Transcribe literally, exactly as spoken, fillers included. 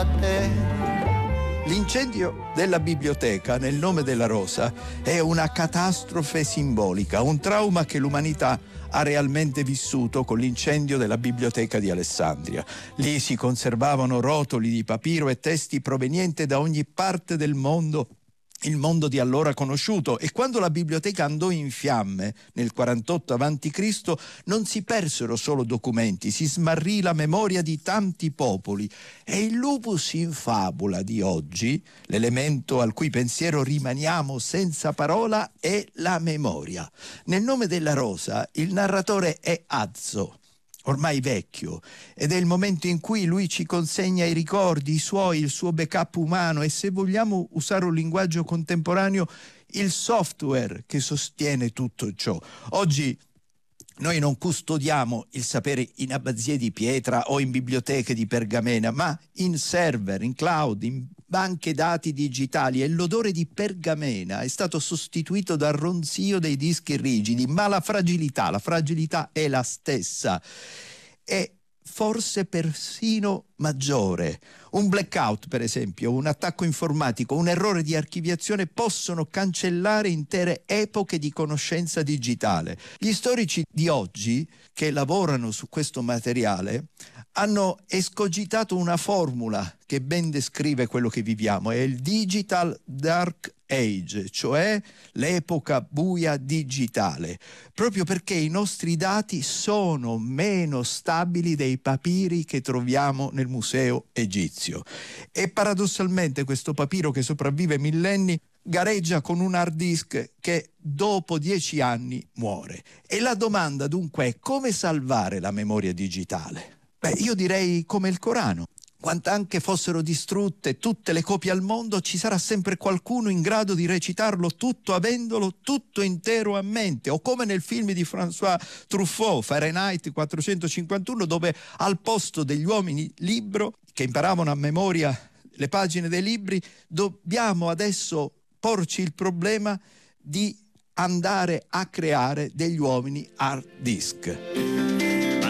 L'incendio della biblioteca nel nome della rosa è una catastrofe simbolica, un trauma che l'umanità ha realmente vissuto con l'incendio della biblioteca di Alessandria. Lì si conservavano rotoli di papiro e testi provenienti da ogni parte del mondo, il mondo di allora conosciuto, e quando la biblioteca andò in fiamme nel quarantotto avanti Cristo non si persero solo documenti, si smarrì la memoria di tanti popoli, e il lupus in fabula di oggi, l'elemento al cui pensiero rimaniamo senza parola, è la memoria. Nel nome della rosa il narratore è Azzo, ormai vecchio, ed è il momento in cui lui ci consegna i ricordi, i suoi, il suo backup umano e, se vogliamo usare un linguaggio contemporaneo, il software che sostiene tutto ciò. Oggi noi non custodiamo il sapere in abbazie di pietra o in biblioteche di pergamena, ma in server, in cloud, in banche dati digitali, e l'odore di pergamena è stato sostituito dal ronzio dei dischi rigidi, ma la fragilità, la fragilità è la stessa. E forse persino maggiore. Un blackout, per esempio, un attacco informatico, un errore di archiviazione possono cancellare intere epoche di conoscenza digitale. Gli storici di oggi che lavorano su questo materiale hanno escogitato una formula che ben descrive quello che viviamo, è il Digital Dark Age, cioè l'epoca buia digitale, proprio perché i nostri dati sono meno stabili dei papiri che troviamo nel museo egizio. E paradossalmente questo papiro, che sopravvive millenni, gareggia con un hard disk che dopo dieci anni muore. E la domanda dunque è: come salvare la memoria digitale? Beh, io direi come il Corano. Quant'anche fossero distrutte tutte le copie al mondo, ci sarà sempre qualcuno in grado di recitarlo tutto, avendolo tutto intero a mente. O come nel film di François Truffaut, Fahrenheit quattrocentocinquantuno, dove al posto degli uomini libro che imparavano a memoria le pagine dei libri, dobbiamo adesso porci il problema di andare a creare degli uomini hard disk.